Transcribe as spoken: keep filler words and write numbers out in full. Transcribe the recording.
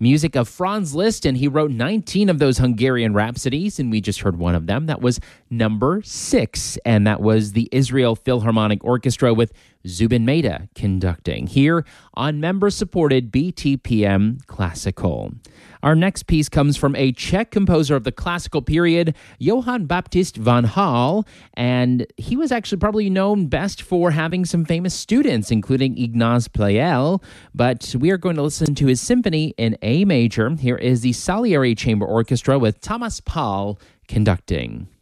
Music of Franz Liszt, and he wrote nineteen of those Hungarian rhapsodies, and we just heard one of them. That was number six, and that was the Israel Philharmonic Orchestra with Zubin Mehta conducting here on member-supported B T P M Classical. Our next piece comes from a Czech composer of the classical period, Johann Baptist van Hall, and he was actually probably known best for having some famous students, including Ignaz Pleyel, but we are going to listen to his symphony in A major. Here is the Salieri Chamber Orchestra with Thomas Paul conducting.